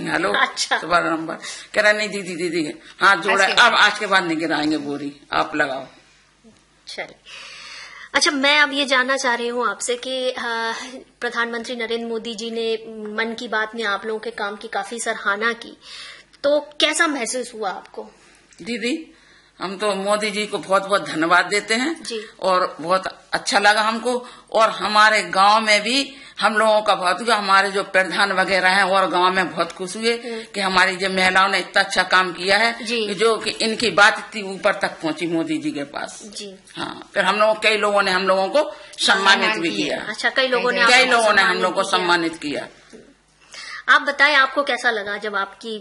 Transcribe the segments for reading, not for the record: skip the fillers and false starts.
Hello. अच्छा। तो बारंबार कह रहा नहीं दीदी हाथ जोड़ा, अब आज के बाद नहीं गिराएंगे बोरी, आप लगाओ। चलिए, अच्छा मैं अब ये जानना चाह रही हूँ आपसे कि प्रधानमंत्री नरेंद्र मोदी जी ने मन की बात में आप लोगों के काम की काफी सराहना की, तो कैसा महसूस हुआ आपको? दीदी हम तो मोदी जी को बहुत बहुत धन्यवाद देते हैं जी। और बहुत अच्छा लगा हमको, और हमारे गांव में भी हम लोगों का बहुत हुआ, हमारे जो प्रधान वगैरह हैं और गांव में बहुत खुश हुए कि हमारी जो महिलाओं ने इतना अच्छा काम किया है कि जो कि इनकी बात इतनी ऊपर तक पहुंची मोदी जी के पास जी। हाँ, फिर कई लोगों ने हम लोगों को सम्मानित भी किया। अच्छा, कई लोगों ने हम लोग को सम्मानित किया। आप बताएं आपको कैसा लगा जब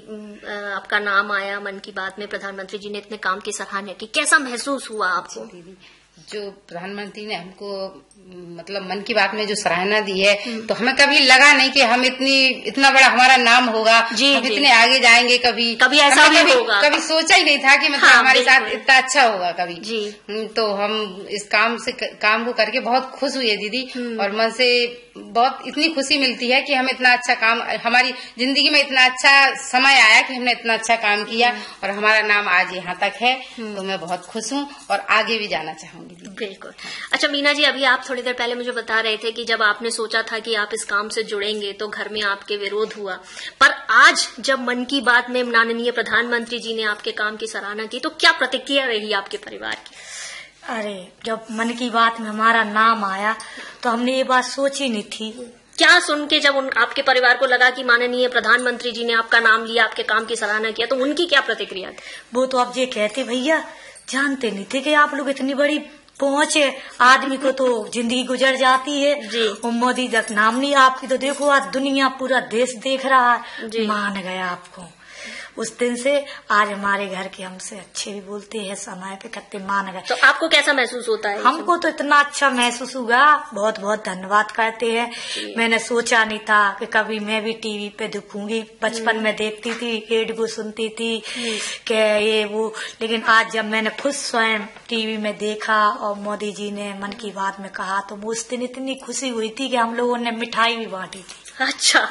आपका नाम आया मन की बात में, प्रधानमंत्री जी ने इतने काम की सराहना की, कैसा महसूस हुआ आपको? दीदी जो प्रधानमंत्री ने हमको मतलब मन की बात में जो सराहना दी है, तो हमें कभी लगा नहीं कि हम इतना बड़ा हमारा नाम होगा, हम इतने आगे जाएंगे, कभी ऐसा भी होगा, कभी सोचा ही नहीं था कि मतलब हमारे साथ इतना अच्छा होगा कभी जी। तो हम इस काम को करके बहुत खुश हुए दीदी, और मन से बहुत इतनी खुशी मिलती है कि हम इतना अच्छा काम, हमारी जिंदगी में इतना अच्छा समय आया कि हमने इतना अच्छा काम किया और हमारा नाम आज यहाँ तक है, तो मैं बहुत खुश हूँ और आगे भी जाना चाहूंगी। बिल्कुल। अच्छा मीना जी, अभी आप थोड़ी देर पहले मुझे बता रहे थे कि जब आपने सोचा था कि आप इस काम से जुड़ेंगे तो घर में आपके विरोध हुआ, पर आज जब मन की बात में माननीय प्रधानमंत्री जी ने आपके काम की सराहना की, तो क्या प्रतिक्रिया रही आपके परिवार की? अरे जब मन की बात में हमारा नाम आया तो हमने ये बात सोची नहीं थी। क्या सुन के जब आपके परिवार को लगा कि माननीय प्रधानमंत्री जी ने आपका नाम लिया, आपके काम की सराहना किया, तो उनकी क्या प्रतिक्रिया थी? वो तो आप ये कहते भैया जानते नहीं थे कि आप लोग इतनी बड़ी पहुंचे, आदमी को तो जिंदगी गुजर जाती है और मोदी तक नाम नहीं, आपकी तो देखो आज दुनिया पूरा देश देख रहा है, मान गया आपको। उस दिन से आज हमारे घर के हमसे अच्छे भी बोलते हैं, समय पे करते, मान गए। तो आपको कैसा महसूस होता है? हमको तो इतना अच्छा महसूस हुआ, बहुत बहुत धन्यवाद करते हैं। मैंने सोचा नहीं था कि कभी मैं भी टीवी पे दिखूंगी, बचपन में देखती थी, रेडियो सुनती थी कि ये वो, लेकिन आज जब मैंने खुद स्वयं टीवी में देखा और मोदी जी ने मन की बात में कहा, तो उस दिन इतनी खुशी हुई थी कि हम लोगों ने मिठाई भी बांटी थी। अच्छा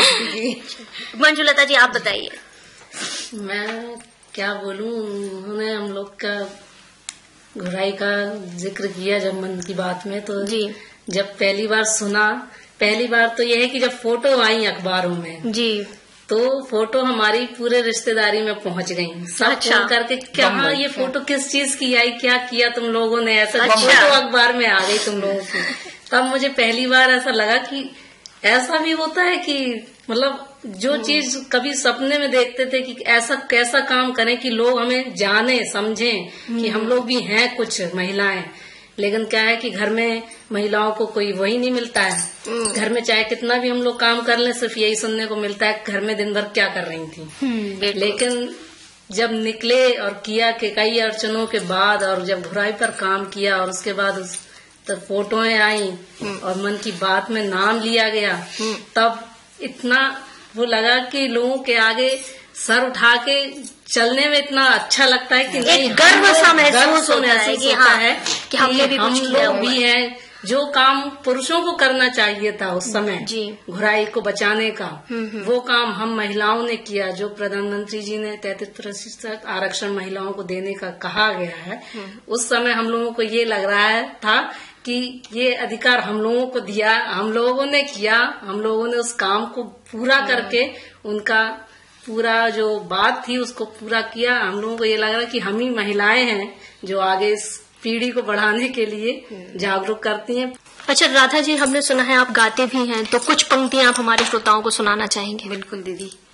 मंजुलता जी आप बताइए। मैं क्या बोलूं, उन्होंने हम लोग का घुराई का जिक्र किया जब मन की बात में, तो जी जब पहली बार सुना, पहली बार तो यह है कि जब फोटो आई अखबारों में जी, तो फोटो हमारी पूरे रिश्तेदारी में पहुंच गई, सब फोन करके क्या ये फोटो किस चीज की आई, क्या किया तुम लोगों ने, ऐसा फोटो अखबार में आ गई तुम लोगों की। तब मुझे पहली बार ऐसा लगा कि ऐसा भी होता है कि मतलब जो चीज कभी सपने में देखते थे कि ऐसा कैसा काम करें कि लोग हमें जाने समझें कि हम लोग भी हैं कुछ महिलाएं, लेकिन क्या है कि घर में महिलाओं को कोई वही नहीं मिलता है। घर में चाहे कितना भी हम लोग काम कर लें, सिर्फ यही सुनने को मिलता है घर में दिन भर क्या कर रही थी। लेकिन जब निकले और किया कि कई अड़चनों के बाद, और जब घुराई पर काम किया और उसके बाद तब फोटोएं आई और मन की बात में नाम लिया गया, तब इतना वो लगा कि लोगों के आगे सर उठा के चलने में इतना अच्छा लगता है कि नहीं, गर्व सा महसूस होता है कि हम लोग भी हैं। जो काम पुरुषों को करना चाहिए था उस समय घुराई को बचाने का, वो काम हम महिलाओं ने किया। जो प्रधानमंत्री जी ने 33% आरक्षण महिलाओं को देने का कहा गया है, उस समय हम लोगों को ये लग रहा था कि ये अधिकार हम लोगों को दिया, हम लोगों ने किया, हम लोगों ने उस काम को पूरा करके उनका पूरा जो बात थी उसको पूरा किया। हम लोगों को ये लग रहा है कि हम ही महिलाएं हैं जो आगे इस पीढ़ी को बढ़ाने के लिए जागरूक करती हैं। अच्छा राधा जी, हमने सुना है आप गाते भी हैं, तो कुछ पंक्तियां आप हमारे श्रोताओं को सुनाना चाहेंगे? बिल्कुल दीदी।